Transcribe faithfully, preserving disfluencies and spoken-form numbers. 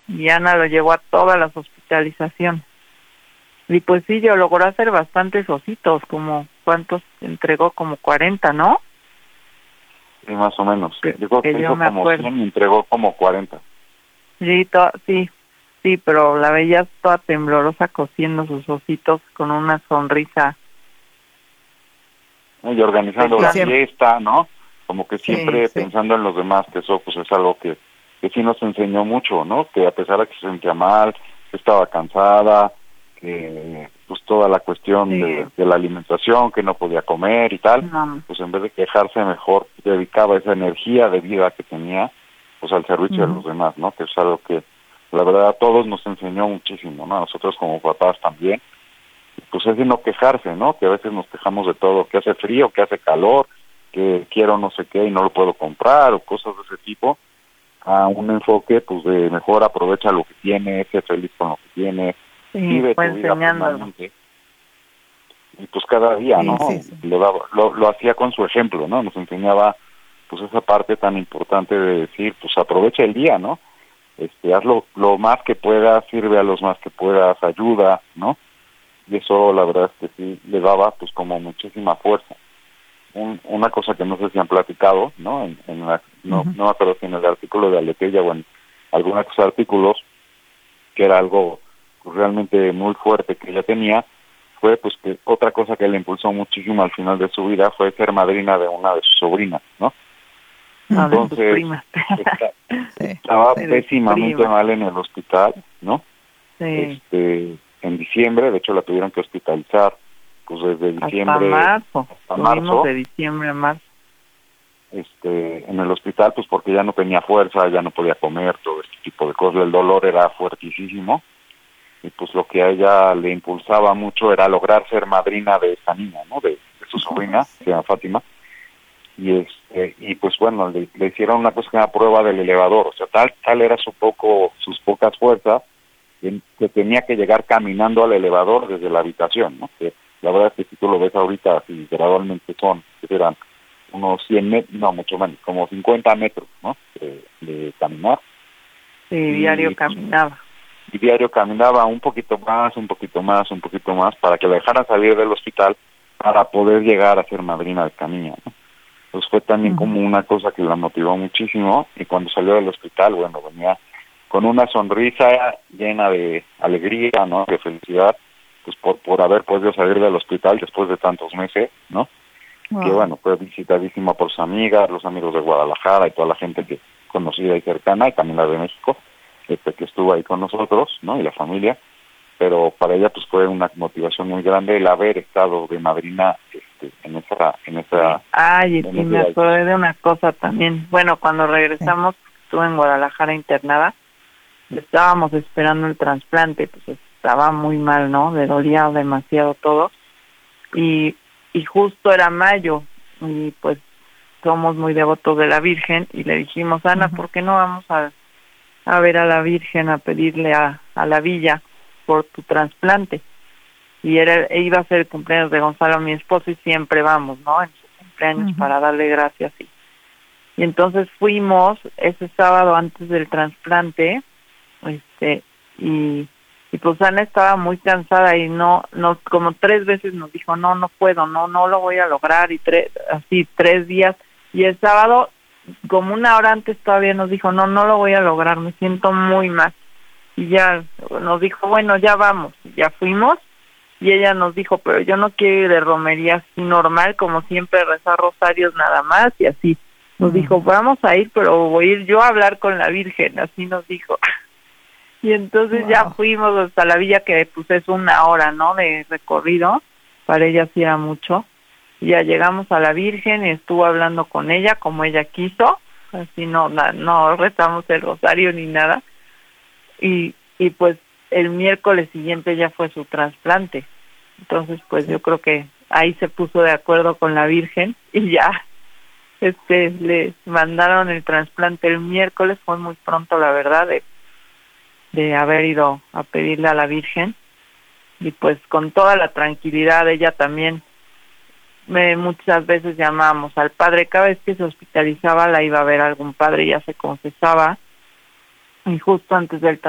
y Ana lo llevó a todas las hospitalizaciones. Y pues sí, yo logró hacer bastantes ositos, como, ¿cuántos entregó? Como cuarenta, ¿no? Sí, más o menos. Que, Yo creo que, que hizo yo me como acuerdo. cien y entregó como cuarenta. Sí, to, sí, sí, pero la veías toda temblorosa cosiendo sus ositos con una sonrisa. Y organizando Sí, la siempre. fiesta, ¿no? Como que siempre Sí, sí. pensando en los demás, que eso pues es algo que, que sí nos enseñó mucho, ¿no? Que a pesar de que se sentía mal, que estaba cansada, que pues toda la cuestión Sí. de, de la alimentación, que no podía comer y tal, No. pues en vez de quejarse mejor dedicaba esa energía de vida que tenía pues al servicio Uh-huh. de los demás, ¿no? Que es algo que la verdad a todos nos enseñó muchísimo, ¿no? A nosotros como papás también. Pues es de no quejarse, ¿no? Que a veces nos quejamos de todo, que hace frío, que hace calor, que quiero no sé qué y no lo puedo comprar o cosas de ese tipo, a un enfoque pues de mejor aprovecha lo que tienes, sé feliz con lo que tienes, Sí, vive fue tu vida enseñándolo. plenamente. Y pues cada día, Sí, ¿no? sí, sí. Lo, daba, lo, lo hacía con su ejemplo, ¿no? Nos enseñaba pues esa parte tan importante de decir, pues aprovecha el día, ¿no? Este, haz lo, lo más que puedas, sirve a los más que puedas, ayuda, ¿no? Y eso la verdad es que sí le daba pues como muchísima fuerza. Un, una cosa que no sé si han platicado, ¿no? En, en la, no, Uh-huh. no me acuerdo si en el artículo de Aleteya o en algunos artículos, que era algo pues, realmente muy fuerte que ella tenía, fue pues que otra cosa que le impulsó muchísimo al final de su vida fue ser madrina de una de sus sobrinas, ¿no? No, de sus Entonces, primas. está, Sí. estaba Sí, de sus pésimamente primas. mal en el hospital, ¿no? Sí. Este, en diciembre, de hecho la tuvieron que hospitalizar, pues desde diciembre Hasta marzo. hasta Tuvimos marzo, de diciembre a marzo. este, en el hospital, pues porque ya no tenía fuerza, ya no podía comer, todo este tipo de cosas, el dolor era fuertísimo, y pues lo que a ella le impulsaba mucho era lograr ser madrina de esta niña, ¿no? De, de su sobrina, que se llama Fátima, y este, y pues bueno, le, le hicieron una cosa que era prueba del elevador, o sea, tal, tal era su poco, sus pocas fuerzas, que tenía que llegar caminando al elevador desde la habitación, ¿no? Que la verdad es que si tú lo ves ahorita, así gradualmente son, que serán unos cien metros, no, mucho menos, como cincuenta metros, ¿no? De, de caminar. Sí, y, diario caminaba. Y diario caminaba un poquito más, un poquito más, un poquito más, para que la dejaran salir del hospital para poder llegar a ser madrina de Camilla, ¿no? Pues fue también uh-huh. como una cosa que la motivó muchísimo, y cuando salió del hospital, bueno, venía con una sonrisa llena de alegría, ¿no? De felicidad, pues por por haber podido salir del hospital después de tantos meses, ¿no? Wow. Que bueno, fue visitadísima por sus amigas, los amigos de Guadalajara y toda la gente que conocida y cercana, y también la de México, este, que estuvo ahí con nosotros, ¿no? Y la familia, pero para ella pues fue una motivación muy grande el haber estado de madrina este, en esa... en esa Ay, y sí, me acordé de una cosa también. Bueno, cuando regresamos, estuve en Guadalajara internada, estábamos esperando el trasplante, pues estaba muy mal, ¿no? Le dolía demasiado todo, y, y justo era mayo, y pues somos muy devotos de la Virgen, y le dijimos, Ana, uh-huh. ¿por qué no vamos a, a ver a la Virgen, a pedirle a, a la villa por tu trasplante? Y era, iba a ser el cumpleaños de Gonzalo, mi esposo, y siempre vamos, ¿no? En su cumpleaños uh-huh. para darle gracias. Y, y entonces fuimos ese sábado antes del trasplante, este, y, y pues Ana estaba muy cansada y no, no, como tres veces nos dijo, no, no puedo, no, no lo voy a lograr, y tres, así, tres días, y el sábado, como una hora antes todavía nos dijo, no, no lo voy a lograr, me siento muy mal, y ya nos dijo, bueno, ya vamos, ya fuimos, y ella nos dijo, pero yo no quiero ir de romería así normal, como siempre, rezar rosarios nada más, y así, nos uh-huh. dijo, vamos a ir, pero voy a ir yo a hablar con la Virgen, así nos dijo. Y entonces wow. ya fuimos hasta la villa, que pues es una hora, ¿no? De recorrido, para ella sí era mucho. Y ya llegamos a la Virgen y estuvo hablando con ella como ella quiso, así no, no, no rezamos el rosario ni nada. Y, y pues el miércoles siguiente ya fue su trasplante. Entonces pues sí. yo creo que ahí se puso de acuerdo con la Virgen y ya este le mandaron el trasplante el miércoles, fue muy pronto la verdad, de de haber ido a pedirle a la Virgen, y pues con toda la tranquilidad. Ella también, me, muchas veces llamamos al padre, cada vez que se hospitalizaba la iba a ver algún padre, ya se confesaba, y justo antes del